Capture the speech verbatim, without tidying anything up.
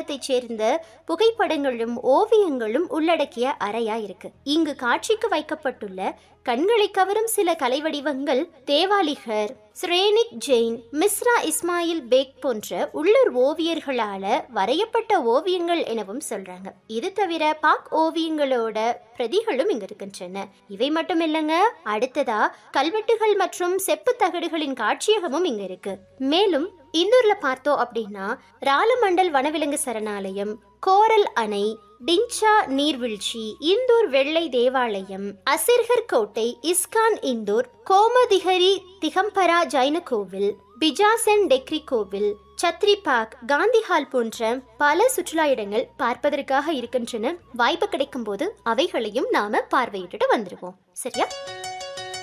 காலத்தைச் சேர்ந்த புகைப்படங்களும் ஓவியங்களும் உள்ளடக்கிய அறையா இருக்கு. இங்கு காட்சிக்கு வைக்கப்பட்டுள்ள கண்களை கவரும் சில கலை வடிவங்கள் தேவாலிகர், ஸ்ரேனிக் ஜெயின், மிஸ்ரா இஸ்மாயில் பேக் போன்ற உள்ளூர் ஓவியர்களால வரையப்பட்ட ஓவியங்கள் எனவும் சொல்றாங்க. இது தவிர பாக் ஓவியங்களோட பிரதிகளும் இங்க இருக்கின்றன. இவை மட்டும் இல்லைங்க, அடுத்ததா கல்வெட்டுகள் மற்றும் செப்பு தகடுகளின் காட்சியகமும் இங்க இருக்கு. மேலும் இந்தூர்ல பார்த்தோம் அப்படின்னா ராலமண்டல் வனவிலங்கு சரணாலயம், கோரல் அணை, டின்சா நீர்வீழ்ச்சி, இந்தூர் வெள்ளை தேவாலயம், அசிர்கர் கோட்டை, இஸ்கான் இந்தூர், கோமதிஹரி திகம்பரா ஜைன கோவில், பிஜாசன் டெக்ரி கோவில், சத்ரி பார்க், காந்தி ஹால் போன்ற பல சுற்றுலா இடங்கள் பார்ப்பதற்காக இருக்கின்றன. வாய்ப்பு கிடைக்கும் போது அவைகளையும் நாம பார்வையிட்டு வந்துருவோம். சரியா?